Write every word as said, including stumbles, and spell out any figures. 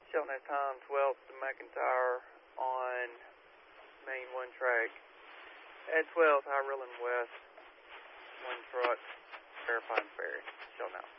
Shelton S. Times, twelfth to McIntyre on Main one track. At twelfth, High Rolling West, one truck, verifying ferry. Shelton out.